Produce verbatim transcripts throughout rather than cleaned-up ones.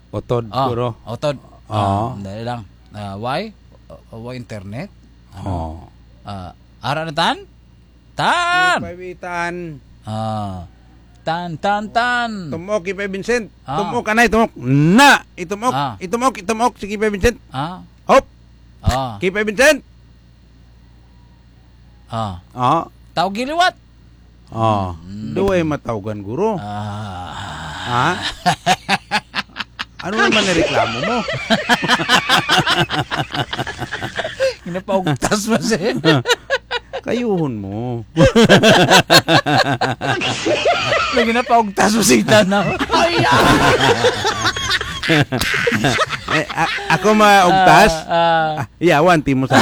Otod, Ah, siguro. otod. Ah. Ah, dali lang. Ah, why? Uh, why internet? Oh. Ah, ara na tan? Tan! Kipaibitan. Ah. Tan, tan, tan. Tumok, Kipay Vincent. Ah. Tumok, anay, tumok. Na! Itumok, Ah. itumok, itumok si Kipay Vincent. Ah. Hop! Ah. Kipay Vincent. Ah. Ah. Tao giliwat. Ah. Duway matawgan, guro. Ah. Ha? Ano naman nireklamo mo? Ginapaugtas mo siya. Kayuhon mo. Ginapaugtas mo siya na. Ay, eh, a- ako maugtas? Ah, ah. Ah, yawan, ti mo sa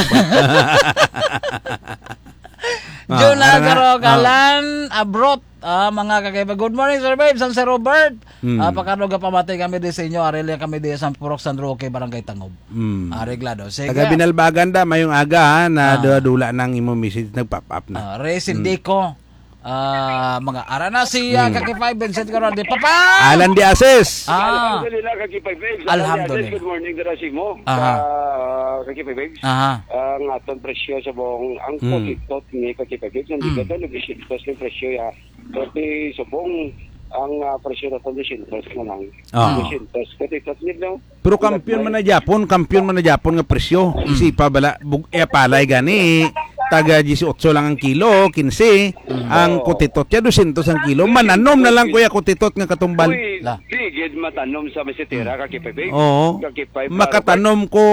Ah, June ano nga? Lazaro Galan, Abrot, ah, mga kakaiba. Good morning, Sir Babe, San Sir Robert. Hmm. Ah, pagkano ga pamatay kami di sa inyo, Arelia kami di sa Purok San Roque, Barangay Tangob. Hmm. Areglado. Sige. Taga Binalbagan da, mayong aga ha, na Ah. dula ng imo message, nag-pop up na. Ah, Resin Deco. Ah, mga ara na si uh, Kaki Five Vincent Corradi. Papa! Alan di Ases. Ah. Alhamdulillah, Kaki Five Babes. Alhamdulillah. Good morning, Darasi mo. Aha. Uh, Kaki Five Babes. Aha. Ang atong presyo sa buong ang Mm. kotitot ni Kaki Five Babes. Hindi ka ito, nag-isintos ng presyo ya. Kasi sa buong ang uh, presyo na ito, isintos na lang. Ah. Isintos. Kotitot nito. Pero kampiyon man na Japon, kampiyon man na Japon nga presyo. Isipa bala, bug, e palay gani. Taga eighteen lang ang kilo, fifteen. Ang kotitot ya, two hundred ang kilo. Mananom na lang kuya kotitot nga katumbal. Uy, La. digid matanom sa mesitera, Kaki Five Babes. Oo. Kaki Five Makatanom ko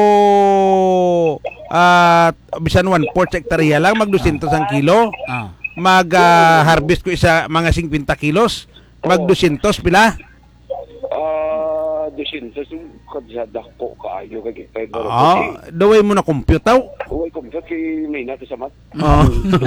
at bisan one fourth hektarya lang, mag two hundred ang kilo. Ah. Mag-harvest ko isa mga fifty kilos. Mag two hundred pila. Ah, dusintos kadsada ko kaayo Kaki Five Babes. Ah, daway mo na compute taw. Uy, kung kay may nato sa mat. Oh.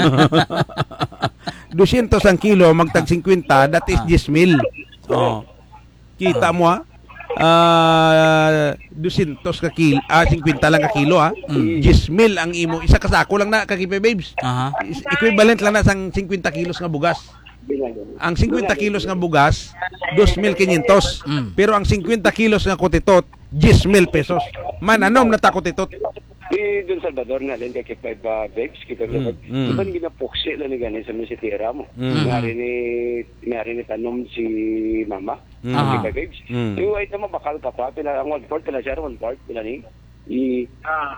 two hundred ang kilo, magtag fifty, that is ten mil. Oh. Kita mo ha? Ah, two hundred ka kilo, ah, fifty lang ka kilo ha. ten mil ang imo. Isa ka sako lang na Kaki Five Babes. Aha. Is- Equivalent lang na sang fifty kilos nga bugas. Ang fifty kilos nga bugas, two mil quinientos. Mm. Pero ang fifty kilos nga kotitot, ten mil pesos. Mananom na ta kotitot. Di Don Salvador na din kay Five uh, Babes kita Mm, mm, mm. Diba ginapuksi lang ni ganin sa mesitera mo. Mm. Ngari ni ngari ni tanom si mama. Mm. Kay Aha. Five Babes. Mm. Yung ay tama bakal ka pa pila ang one fourth pila siya one fourth pila ni. I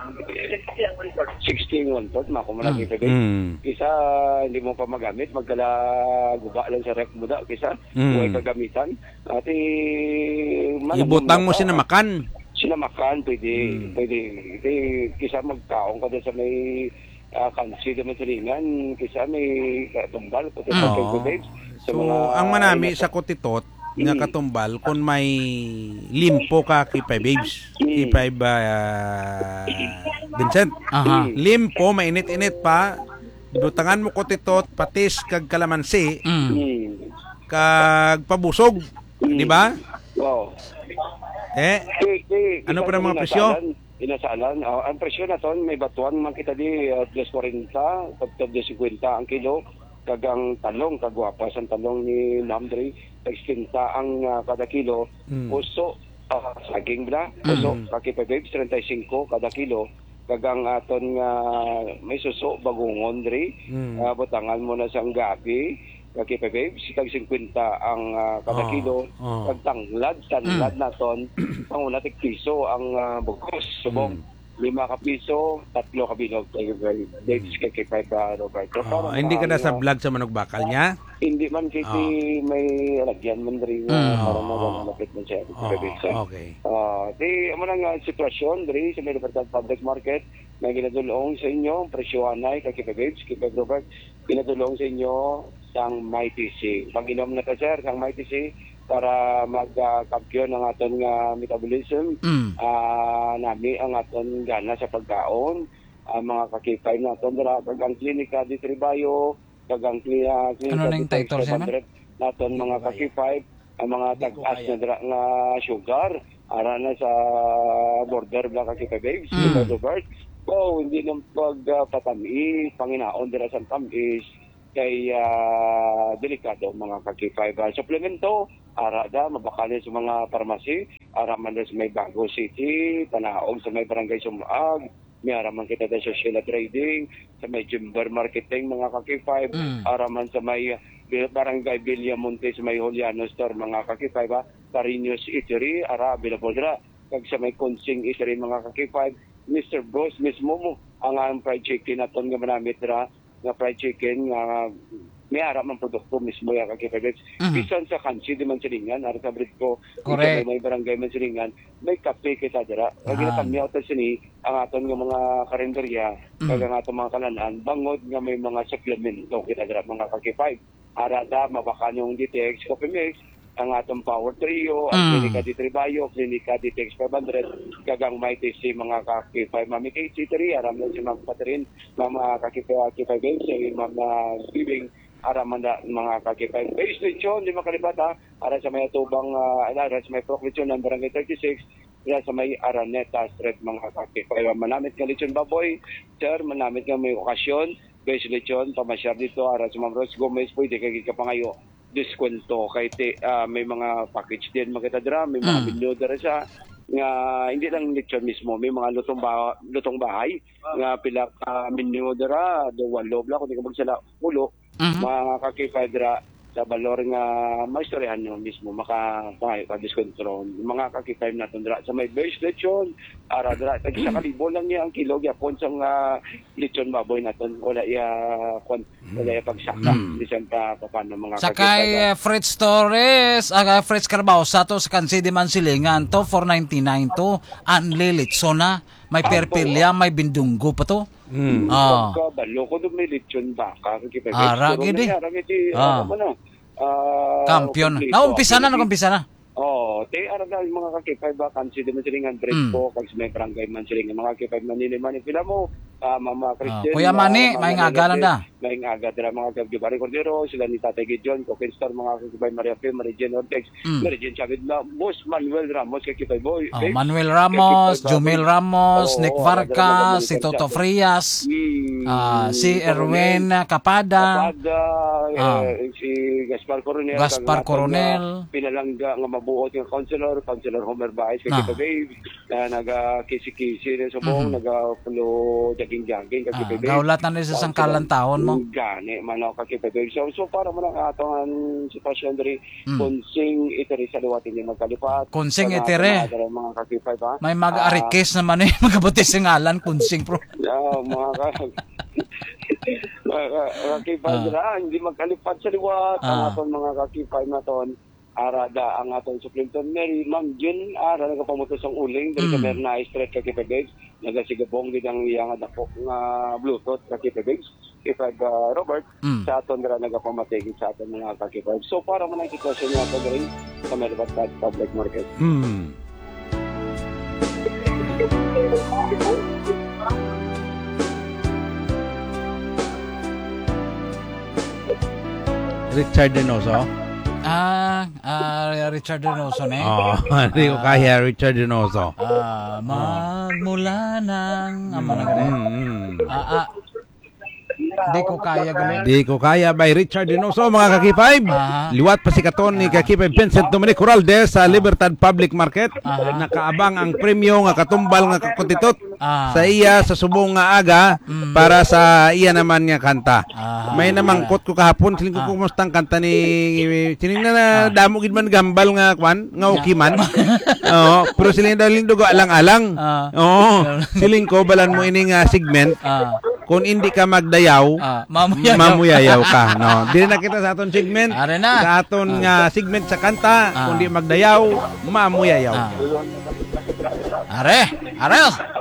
sixteen one fourth mako mo na kay Five Babes. Mm. Kisa hindi mo pa magamit, magkala guba lang sa rek mo da kisa Mm. huwag kagamitan. Ati Ibutang mo sinamakan. sinamakan pwede Mm. pwede pwede kisa magkaong ka doon sa may uh, kansi na matulingan kisa may katumbal pati sa Oo. Five Babes sa So, mga ang manami sa kotitot nga katumbal kung may limpo ka kay Five Babes, kay Five uh, Vincent. Aha. Limpo, mainit-init pa. Butangan mo kotitot, patis kag kalamansi, Mm. Hmm. kag pabusog, di ba? Wow. Eh, Di- di- Ano kita pa ng mga inasalan- presyo? Inasalan. Ah, ang presyo na ton may batuan man kita di uh, two forty, pagtag two fifty ang kilo. Kagang talong, kagwapas ang talong ni Namdre, tagsinta ang uh, kada kilo. Mm. Puso, uh, saging bla, puso, mm. Kaki Five Babes, thirty-five kada kilo. Kagang aton nga may suso, bagungon dre, Mm. uh, butangan mo na sang gabi, Kaki Five Babes, tag fifty ang uh, kada Oh, kilo. oh. Kag tanglad, tanglad na ton, ang una tig piso ang uh, bugos, subong. Mm. Lima ka piso, tatlo ka bilog. Dates kay kay Five uh, Roberto. oh, Parang hindi ka na ang, sa uh, vlog sa manok bakal niya? hindi man kasi Oh. may lagyan man rin Mm. uh, para Oh. magalapit man siya. Oh, okay. Ah, di amo nang uh, sitwasyon diri sa may Libertad Public Market may ginadulong sa inyo presyo anay kay Five Babes, kay Five Robert, ginadulong sa inyo sang Mighty C. Pag-inom na ta sir sang Mighty C para mag-kampiyon ang aton nga metabolism. Mm. Ah, nami ang aton gana sa pagkaon, ang mga kakipay naton dira kagang klinika di Tribayo, kagang klinika Ano na yung title siya, ma'am? naton mga kakipay, ang mga tag-as na dira nga sugar ara na sa border bla kakipay babes, Mm. mm. Robert. Oh, hindi nang pagpatamis, panginaon dira sa tamis kay uh, delikado mga kakipay. Supplemento ara da mabakali sa mga parmasi araman na sa may Bago City, Panaog sa may Barangay Sumag, may araman kita sa Sheila Trading, sa may Jimber Marketing, mga ka-K five, Mm. araman sa may Barangay Villamonte sa may Juliano Store, mga ka-K five, ha? Cariños Eatery, ara, available dira. Kag sa may Consing Eatery, mga ka-K five, Mister Bros mismo mo ang ang fried chicken naton nga manamit dira, nga fried chicken nga may ara man produkto mismo ya ka-K five. Mhm. Bisan sa kansi di man silingan, ara sa Bridco, Correct. may barangay man silingan, may kape kita dira. Kag Ah. ginatamyaw ta sini ang aton nga mga karinderya, kag ang aton mga kalanan, bangod nga may mga supplemento kita dira, mga ka-K five. Ara da mabakan yung D T X Coffee Mix, ang atong Power Trio, ang Mm. Klinika D three Bio, Klinika D T X five hundred, kagang Mighty C, mga ka-K five, Mami K C three, aram lang si Ma'am Catherine, mga ka-K five Games, si Ma'am uh, Bibing, aram man na mga ka-K five. Base lechon, di makalipat ha, aram sa may atubang, uh, aram sa may Proclechon ng Barangay thirty-six, aram sa may Araneta Street, mga ka-K five. Manamit nga lechon baboy, sir, manamit nga may okasyon, base lechon, pamasyar dito, aram sa Ma'am Rose Gomez, pwede kagig ka pangayo diskwento kay te, ah, may mga package din makita dira, may mga Mm. menu dira sa nga hindi lang lechon mismo, may mga lutong ba lutong bahay nga pila ka menu dira, do walo bla kun di ka magsala ulo, Mhm. mga ka-K five dira sa balor nga maistoryahan nyo mismo maka pa diskwento mga ka-K five naton dira sa may base lechon ara dira tag sa kalibo lang niya ang kilo gyapon sa nga lechon baboy naton wala iya kon wala iya pagsaka Mm. bisan pa paano mga Sa ka-K five, kay ah. uh, Fritz Torres, aga Fritz Carabao sa to sa kansi di man silingan to four ninety-nine to unlilitso na may perpilya, may bindunggo pa to. Mm. Ah. Pagka balo ko doon may lechon baka kay Ah, ragi di. Ah. Ah, Kampiyon. kompleto. Naumpisa na, naumpisa na. Oh, te aragal mga ka-K five ba kansi di man silingan break Mm. po kag sa may barangay man silingan mga K five manili man pila mo ah, Mama Christian. Kuya ah, Manny, Mama may ngaga lang Manny, da. May ngaga dira mga Gabari Cordero, sila ni Tatay Gideon, Coquin Star, mga K five Maria P, Maria Jane Ortex, Mm. Maria Jane Chavez na, Boss Manuel Ramos kay K five boy. Oh, eh, Manuel Ramos, K five, Jumel Ramos, Oo, Nick oo, Vargas, nadala- si nadala- Toto Frias, Mm, ah, si Coronel, Erwin Capada, Kapada, Ah. eh, si Gaspar Coronel, Gaspar kag natong, Coronel. ah, pinalangga nga mabuot yung counselor, counselor Homer Baez kay Ah. Kita Babe, na naga-kisi-kisi rin sa buong, Mhm. naga-pulo jogging-jogging kay ah, Kita Babe. gaulat na rin sa sangkalan taon mo. Gani, manaw ka Kita Babe. So, so para mo lang atong ang sitwasyon diri, Mm. konsing iteri sa liwatin yung magkalipat. Konsing Sa mga iteri. tumaga, mga kakipay ba? May mag-arikis naman eh, magabutis ng ngalan, kunsing pro. Yeah, mga ka... mga kakipay Ah. dira, hindi magkalipat sa liwat. Ang Ah. aton mga kakipay na ton, arada ang aton supplementon Mary Ma'am June ara nagapamutos ang uling diri sa Mm. Berna Street kay Kipebeg nagasigabong gid ang iyang dako nga Bluetooth kay Kipebeg Kipeg uh, Robert Mm. sa aton dira nagapamatigi sa aton mga kakipay. So para man ang sitwasyon niya sa diri sa Melbatad Public Market. Mm. Richard Denoso. Ah, ah, Richard Donoso na eh. Oh, hindi ko kaya Richard Denoso. Ah, magmula ng... Ama na ganun. Mm, mm. Ah, ah. Hindi ko kaya ganun. Di ko kaya by Richard Denoso, mga kakipay. Aha. Liwat pa si katon ni kakipay Vincent Dominic Corraldes sa Libertad Public Market. Aha. Nakaabang ang premyo nga katumbal nga kakutitot Ah. sa iya sa subong nga aga Mm. para sa iya naman nga kanta. Aha. May namangkot ko kahapon, siling ko Ah. kumusta ang kanta ni siling na, na damo gid man gambal nga kwan, nga okay man. Oo, pero siling daw dugo alang-alang. Ah. Oo, siling ko balan mo ini nga segment. Ah, Kung hindi ka magdayaw, ah, mamuyaw. mamuyayaw ka, no. Dili na kita sa aton segment. Are na. Sa aton nga segment sa kanta, Ah. kung di magdayaw, mamuyayaw. Ah. Are, Arel.